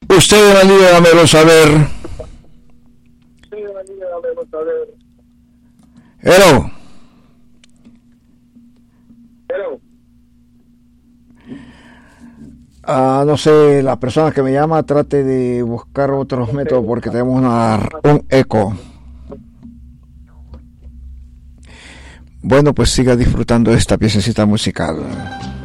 Usted, María, dámelo saber. Hello. No sé, la persona que me llama trate de buscar otros métodos porque tenemos un eco. Bueno, pues siga disfrutando de esta piececita musical.